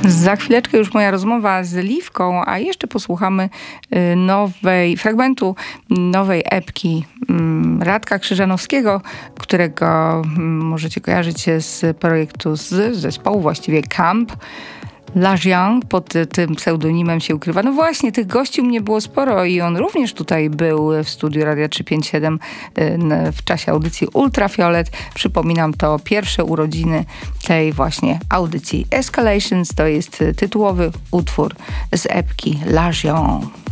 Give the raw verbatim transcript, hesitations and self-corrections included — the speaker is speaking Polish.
Za chwileczkę już moja rozmowa z Liwką, a jeszcze posłuchamy nowej, fragmentu nowej epki Radka Krzyżanowskiego, którego możecie kojarzyć z projektu, z zespołu właściwie Camp. Lajiang pod tym pseudonimem się ukrywa. No właśnie, tych gości u mnie było sporo i on również tutaj był w studiu Radia trzysta pięćdziesiąt siedem w czasie audycji Ultrafiolet. Przypominam, to pierwsze urodziny tej właśnie audycji. Escalations to jest tytułowy utwór z epki Lajiang.